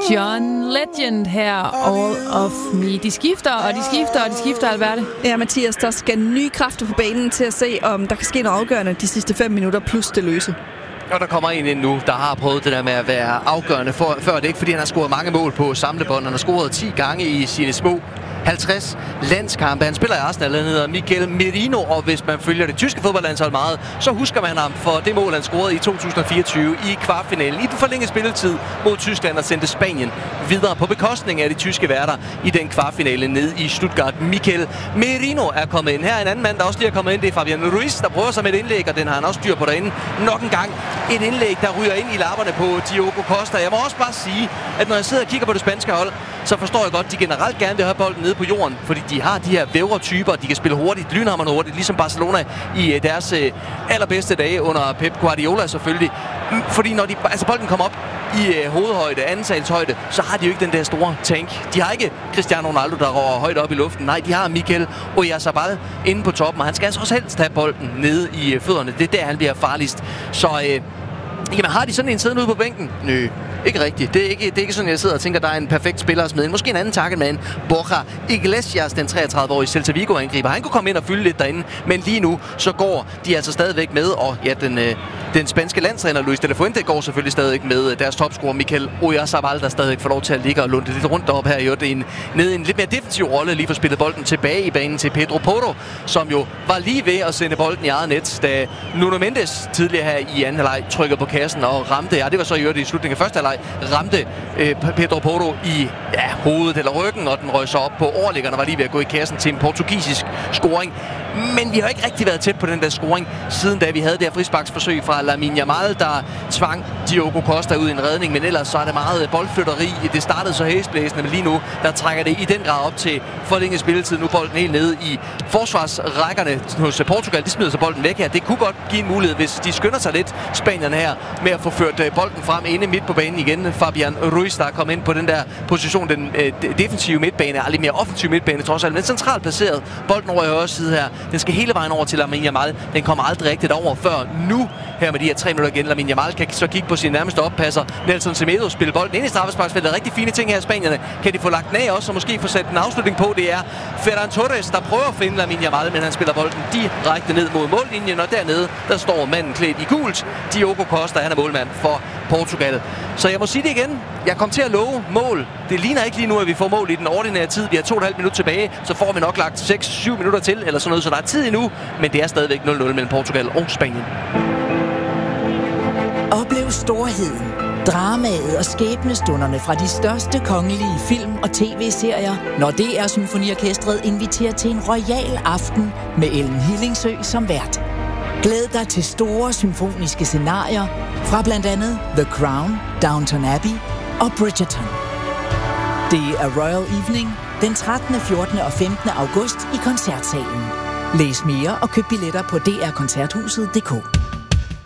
John Legend her, All of Me. De skifter, Alberte. Ja, Mathias, der skal nye kræfter på banen til at se, om der kan ske noget afgørende de sidste 5 minutter plus det løse. Og der kommer en ind nu, der har prøvet det der med at være afgørende før det. Ikke fordi han har scoret mange mål på samlebånd. Han har scoret 10 gange i sine små 50 landskampe. Han spiller i Arsenal, han hedder Mikel Merino, og hvis man følger det tyske fodboldlandshold meget, så husker man ham for det mål, han scorede i 2024 i kvartfinalen i den forlængede spilletid mod Tyskland og sendte Spanien videre på bekostning af de tyske værter i den kvartfinale nede i Stuttgart. Mikel Merino er kommet ind. Her er en anden mand, der også lige er kommet ind. Det er Fabian Ruiz, der prøver sig med et indlæg, og den har han også styr på derinde. Nok en gang et indlæg, der ryger ind i lapperne på Diogo Costa. Jeg må også bare sige, at når jeg sidder og kigger på det spanske hold, så forstår jeg godt, at de generelt gerne vil have bolden nede på jorden, fordi de har de her vævre-typer, de kan spille hurtigt, lynhamrende hurtigt, ligesom Barcelona i deres allerbedste dage under Pep Guardiola selvfølgelig. Fordi når bolden kommer op i hovedhøjde, antalshøjde, så har de jo ikke den der store tank. De har ikke Cristiano Ronaldo, der rører højt op i luften. Nej, de har Mikel Oyarzabal inde på toppen, og han skal altså også helst have bolden nede i fødderne. Det er der, han bliver farligst. Så jamen, har de sådan en siddende ude på bænken? Nø. Ikke rigtigt. Det er ikke sådan, jeg sidder og tænker, der er en perfekt spiller at smide. Måske en anden targetman. Borja Iglesias, den 33-årige Celta Vigo-angriber. Han kunne komme ind og fylde lidt derinde, men lige nu, så går de altså stadigvæk med. Og ja, den spanske landstræner Luis de la Fuente går selvfølgelig stadigvæk med. Deres topscorer Mikel Oyarzabal, der stadigvæk får lov til at ligge og lunde lidt rundt deroppe her. Jo, det er nede i en lidt mere defensiv rolle, lige for spillet bolden tilbage i banen til Pedro Porro, som jo var lige ved at sende bolden i eget net, da Nuno Mendes tidligere her i anden halvleg trykkede på kassen og ramte. Ja, det var så i øvrigt i slutningen af første halvleg. Ramte Pedro Porro i hovedet eller ryggen, og den røg så op på overliggeren og var lige ved at gå i kassen til en portugisisk scoring. Men vi har ikke rigtig været tæt på den der scoring, siden da vi havde det her frisparksforsøg fra Lamine Yamal, der tvang Diogo Costa ud i en redning, men ellers så er det meget boldflytteri. Det startede så hæsblæsende, men lige nu, der trækker det i den grad op til forlænget spilletid. Nu bolden helt nede i forsvarsrækkerne hos Portugal. De smider så bolden væk her. Det kunne godt give en mulighed, hvis de skynder sig lidt, spanierne her, med at få ført bolden frem inde midt på banen igen. Fabian Ruiz, der er kommet ind på den der position, den defensive midtbane, er lidt mere offensiv midtbane trods alt, men centralt placeret. Bolden over i højre side her, den skal hele vejen over til Lamine Yamal. Den kommer aldrig rigtigt over før nu. Her med de her 3 minutter igen. Lamine Yamal kan så kigge på sin nærmeste oppasser. Nelson Semedo spiller bolden ind i straffesparksfeltet. Rigtig fine ting her i Spanierne. Kan de få lagt den af også, og måske få sat en afslutning på? Det er Ferran Torres, der prøver at finde Lamine Yamal, men han spiller bolden direkte ned mod mållinjen, og dernede, der står manden klædt i gult. Diogo Costa, han er målmand for Portugal. Så jeg må sige det igen. Jeg kom til at love mål. Det ligner ikke lige nu, at vi får mål i den ordinære tid. Vi har 2,5 minutter tilbage, så får vi nok lagt 6-7 minutter til, eller sådan noget, så der er tid endnu. Men det er stadigvæk 0-0 mellem Portugal og Spanien. Oplev storheden, dramaet og skæbnestunderne fra de største kongelige film- og tv-serier, når DR Symfoniorkestret inviterer til en royal aften med Ellen Hillingsø som vært. Glæd dig til store symfoniske scenarier fra blandt andet The Crown, Downton Abbey og Bridgerton. Det er Royal Evening den 13., 14. og 15. august i Koncertsalen. Læs mere og køb billetter på drkoncerthuset.dk.